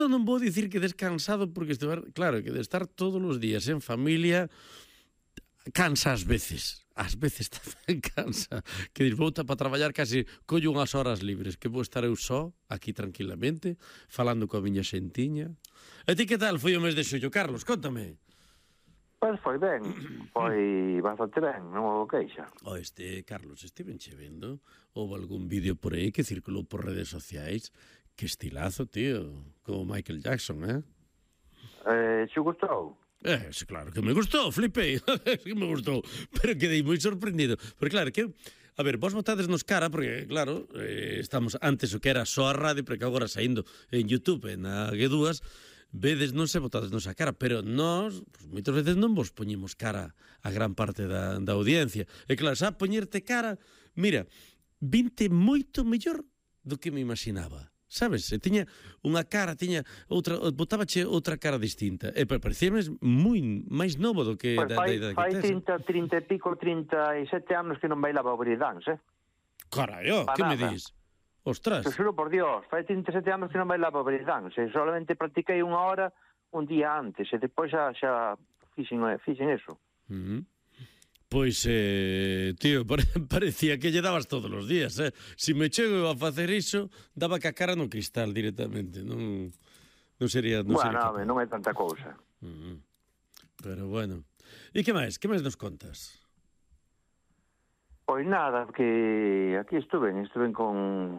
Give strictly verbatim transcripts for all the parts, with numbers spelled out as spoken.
Non vou dicir que descansado, porque estiver, claro, que de estar todos os días en familia cansa ás veces. Ás veces tamén cansa. Que dis, vou para traballar casi collo unhas horas libres, que vou estar eu só, aquí tranquilamente, falando coa miña xentiña. E ti que tal foi o mes de xullo, Carlos? Cóntame. Pois foi ben, foi bastante ben, non o queixa. O este, Carlos, estiven che vendo, houve algún vídeo por aí que circulou por redes sociais. Que estilazo, tío, como Michael Jackson, eh? Eh, xe gustou? Eh, sí, claro que me gustou, flipei, que me gustou, pero quedei moi sorprendido. Porque claro, que, a ver, vos botades nos cara, porque claro, eh, estamos antes o que era só a radio, pero que agora saindo en YouTube, na G dúas, vedes, non se botades nos a cara, pero nós, pues, moitas veces non vos poñemos cara a gran parte da, da audiencia. E claro, xa poñerte cara, mira, vinte moito mellor do que me imaginaba. Sabes? E tiña unha cara, tiña outra, botábache outra cara distinta. E parecíame moi máis novo do que pues da, fai, da, da fai que trinta, trinta e pico, trinta e sete anos que non bailaba o breakdance, eh? Carai, oh, que me dis? Ostras. Te xuro por Dios, fai trinta e sete anos que non bailaba o breakdance. Solamente practiquei unha hora un día antes, e depois xa, xa fixen, fixen eso. Uh -huh. Pois, eh, tío, parecía que lle dabas todos os días, eh? Si me chego a facer iso, daba que a cara no cristal directamente, non, non sería... Non bueno, sería non é tanta cousa. Uh -huh. Pero bueno. E que máis? Que máis nos contas? Pois nada, que aquí estuve, estuve con,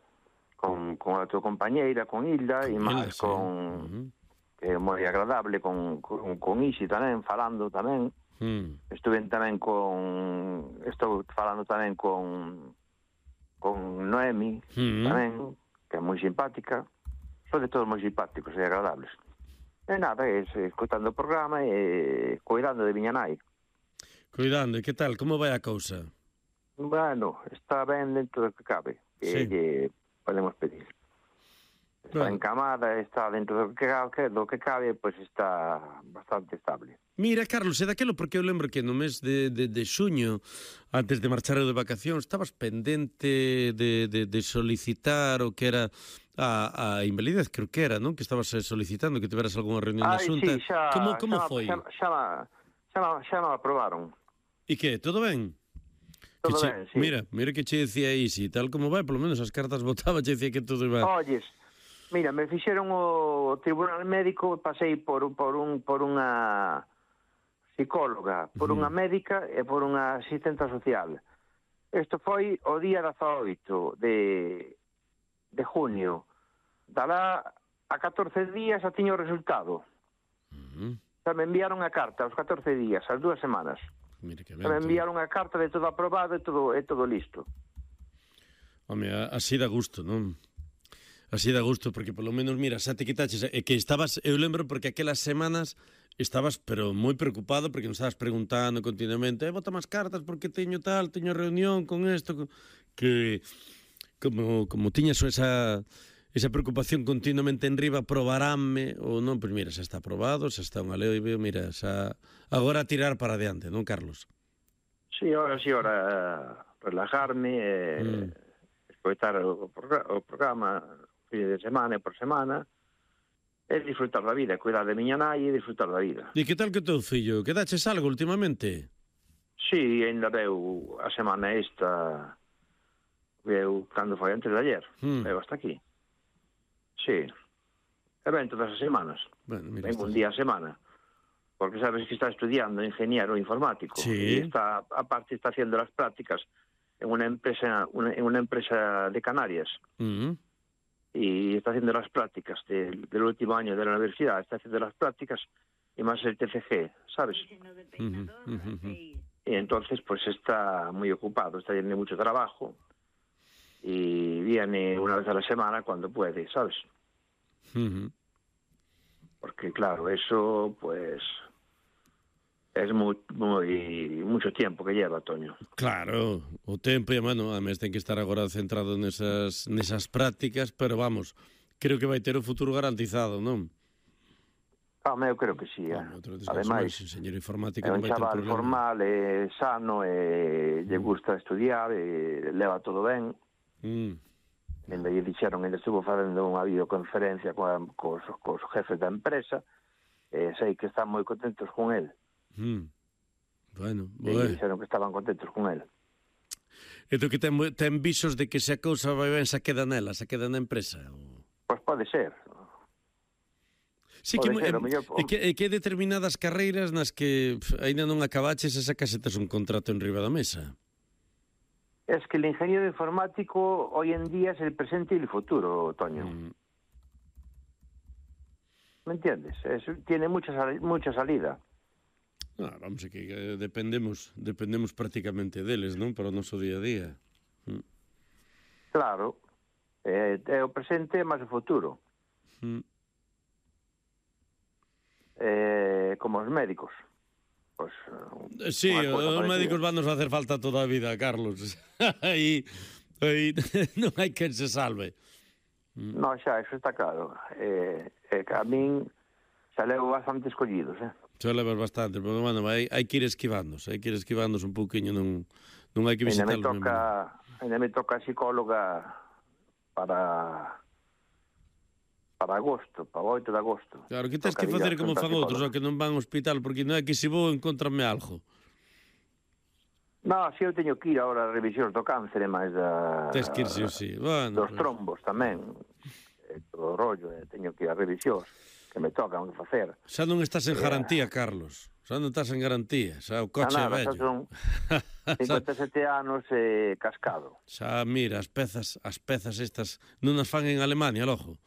con, con a tua compañeira, con Hilda, e máis sí. con... Uh -huh. que é moi agradable, con, con, con Isi tamén, falando tamén. Mm. Estuve tamén con estou falando tamén con con Noemi mm. tamén, que é moi simpática, sobre todo moi simpáticos e agradables. E nada, é escutando o programa e cuidando de miña nai. Cuidando, e que tal? Como vai a cousa? Bueno, está ben dentro do que cabe, que sí. lle podemos pedir. Está bueno. Encamada, está dentro do que cabe, do que cabe, pois pues está bastante estable. Mira, Carlos, é daquelo porque eu lembro que no mes de, de, de xuño, antes de marchar de vacacións, estabas pendente de, de, de solicitar o que era a, a invalidez, creo que era, non? Que estabas solicitando que tiveras algunha reunión na Xunta. Sí, xa, como como xa, foi? Xa, xa, xa, xa me aprobaron. E que, todo ben? Todo che, ben, sí. Mira, mira que che decía aí, si tal como vai, polo menos as cartas botaba, che decía que todo iba... Oyes, mira, me fixeron o tribunal médico, pasei por, por, un, por unha... psicóloga, por unha médica e por unha asistenta social. Isto foi o día dezaoito de, de junio. Dará a catorce días a tiño o resultado. Uh -huh. Xa me enviaron a carta aos catorce días, as dúas semanas. Mira que Xa me enviaron a carta de todo aprobado e todo, e todo listo. Home, así da gusto, non? Así da gusto, porque polo menos, mira, xa te quitaches, e que estabas, eu lembro porque aquelas semanas estabas, pero moi preocupado, porque nos estabas preguntando continuamente, eh, bota máis cartas porque teño tal, teño reunión con isto, que como, como tiñas esa, esa preocupación continuamente en riba, aprobaránme ou non, pois mira, xa está aprobado, xa está unha leo e veo, mira, xa agora tirar para adiante, non, Carlos? Sí, ahora sí, ahora relajarme, eh, mm. escoitar o, o programa fin de semana e por semana, é disfrutar da vida, cuidar de miña nai e disfrutar da vida. E que tal que teu fillo? Quedaches algo últimamente? Sí, ainda veu a semana esta, veu cando foi antes de ayer, mm. veu hasta aquí. Sí, e ven todas as semanas, bueno, mira, ven un día a semana, porque sabes que está estudiando ingeniero informático, sí. E está, aparte está haciendo las prácticas en una empresa, una, en una empresa de Canarias. Mm. Y está haciendo las prácticas de, del último año de la universidad, está haciendo las prácticas y más el T C G, ¿sabes? Uh-huh, uh-huh. Y entonces pues está muy ocupado, está teniendo mucho trabajo y viene una vez a la semana cuando puede, ¿sabes? Uh-huh. Porque claro, eso pues es muy, muy mucho tiempo que lleva, Toño. Claro, o tempo e a mano, a mes ten que estar agora centrado nesas, nesas prácticas, pero vamos, creo que vai ter o futuro garantizado, non? Ah, eu creo que sí, eh. Bueno, ademais, enxeñero informático é un chaval formal, é sano, e lle gusta estudiar, e leva todo ben. Mm. Ainda lle dixeron, ainda estuvo facendo unha videoconferencia coa, cos, cos jefes da empresa, e sei que están moi contentos con el. Mm. Bueno, e lle dixeron que estaban contentos con el. E tu que ten, ten visos de que se a cousa vai ben, se queda nela, se queda na empresa? Ou... Pois pode ser. Sí, que, ser, e, mellor... e, que, e que determinadas carreiras nas que aínda non acabaches e sacase tes un contrato en riba da mesa. Es que el ingeniero informático hoy en día es el presente y el futuro, Toño. Mm. ¿Me entiendes? Es, tiene mucha, mucha salida. Ah, vamos, é que eh, dependemos dependemos prácticamente deles, non? Para o noso día a día. Mm. Claro. É, é o presente máis o futuro. Mm. Eh, como os médicos. Pues, sí, os médicos van nos facer falta toda a vida, Carlos. aí, aí non hai quen se salve. Mm. No, xa, eso está claro. Eh, eh, que a min xa levo bastante escollidos, eh? Xa levas bastante, pero, bueno, hai, hai que ir esquivándose, hai que ir esquivándose un pouquinho, non, non hai que visitar. Ainda me toca, ainda me toca psicóloga para... para agosto, para o oito de agosto. Claro, que tens que facer como fan outros, o que non van ao hospital, porque non é que se vou encontrarme algo. No, si eu teño que ir ahora a revisións do cáncer e máis da... Tens que ir, si, si. Bueno, dos pues... trombos tamén, e todo o rollo, e teño que ir a revisións que me tocan facer. Xa non estás en garantía, Carlos. Xa non estás en garantía. Xa o coche é vello. Xa son cincuenta e sete anos e cascado. Xa, mira, as pezas, as pezas estas non as fan en Alemania, logo.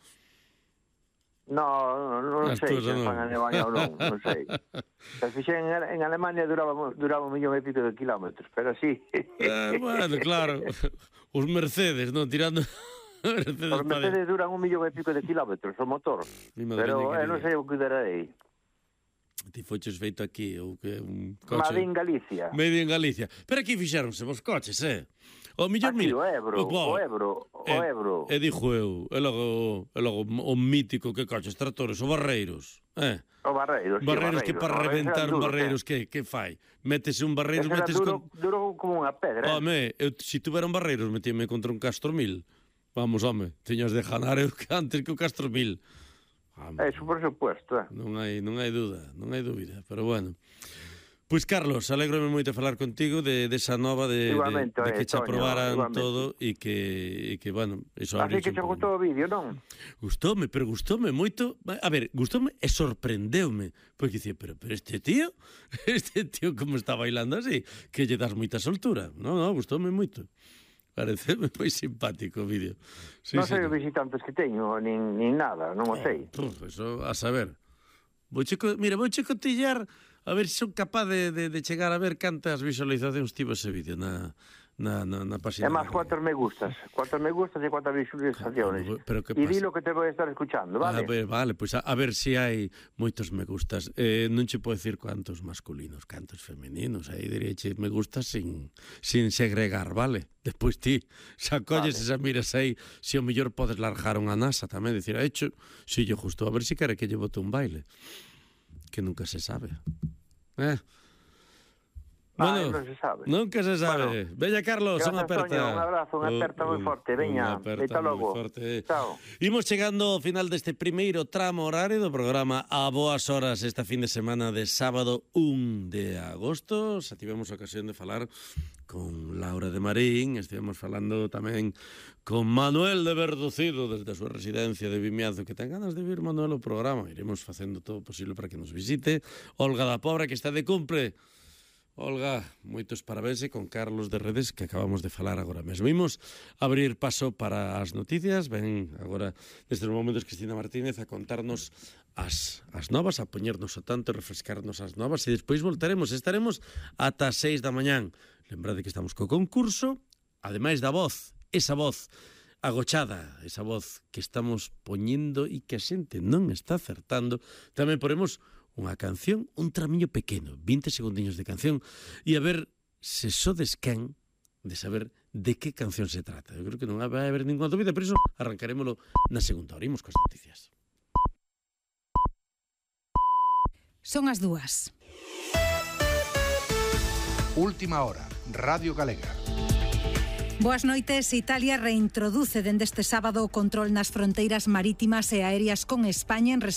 No, non sei se fan en Alemania ou non, non sei. Se fixen en Alemania duraba, duraba un millón e pico de kilómetros, pero sí. Eh, bueno, claro. Os Mercedes, non? Tirando... Mercedes os Mercedes duran un millón e pico de kilómetros, o motor. Pero eh, non sei o que darei. Ti foches feito aquí, ou que un coche... Made en Galicia. Made en Galicia. Pero aquí fixeronse vos coches, eh? O millor, aquí, mira, o Ebro, o, o Ebro, o e, Ebro. E dixo eu, e logo, e logo o mítico que coches, tractores, o Barreiros, eh? O Barreiros, Barreiros, sí, que para reventar un Barreiros, que, que fai? Métese un Barreiros, metes duro, con... duro como unha pedra. Home, eu, se tuvera un Barreiros, metíame contra un Castro mil. Vamos, home, tiñas de ganar eu antes que o Castro mil. Home, eso por supuesto, eh? Non hai, non hai dúda, non hai dúbida, pero bueno. Pois, Carlos, alégrome moito falar contigo de, de esa nova de, de, de que che aprobaran todo e que, e que, bueno... Eso así que che gustou o vídeo, non? Gustoume, pero gustoume moito... A ver, gustoume e sorprendeume. Porque dicía, pero, pero este tío, este tío como está bailando así, que lle das moita soltura. Non, non, gustoume moito. Pareceme moi simpático o vídeo. Sí, non sei sí, os visitantes que teño, nin, nin nada, non o sei. Oh, eso, a saber. Vou checo, mira, vou checotillar a ver se son capaz de, de, de chegar a ver cantas visualizacións tivo ese vídeo na, na, na, na página. É máis cuantos me gustas, cuantos me gustas e cuantas visualizacións. Pero que e dilo que te vou estar escuchando, vale? A ver, vale, pois pues a, a ver se si hai moitos me gustas. Eh, non che podo decir cuantos masculinos, cantos femeninos. Aí diríache me gustas sin, sin segregar, vale? Despois ti sacolles vale. Esa miras aí, se o mellor podes largar unha nasa tamén, dicir, a hecho, si yo justo, a ver se si quere que lle bote un baile. Que nunca se sabe. Eh? Bueno, ah, non se sabe. Nunca se sabe. Bueno, veña, Carlos, unha aperta. Soño, un abrazo, unha aperta moi forte. Veña, eta logo. Chao. Imos chegando ao final deste primeiro tramo horario do programa A Boas Horas esta fin de semana de sábado un de agosto. Xa tivemos a ocasión de falar con Laura de Marín, estivemos falando tamén con Manuel de Verducido desde a súa residencia de Vimianzo, que ten ganas de vir Manuel ao programa. Iremos facendo todo o posible para que nos visite. Olga da Pobra, que está de cumple. Olga, moitos parabéns con Carlos de Redes, que acabamos de falar agora mesmo. Imos abrir paso para as noticias. Ven agora, desde os momentos, Cristina Martínez a contarnos as, as novas, a poñernos o tanto, refrescarnos as novas, e despois voltaremos, estaremos ata as seis da mañán. Lembrade que estamos co concurso, ademais da voz, esa voz agochada, esa voz que estamos poñendo e que a xente non está acertando, tamén poremos unha canción, un tramiño pequeno, vinte segundiños de canción, e a ver se sodes quen de saber de que canción se trata. Eu creo que non vai haber ninguna dúbida, pero iso arrancarémolo na segunda hora. Imos coas noticias. Son as dúas. Última hora, Radio Galega. Boas noites. Italia reintroduce dende este sábado o control nas fronteiras marítimas e aéreas con España en resposta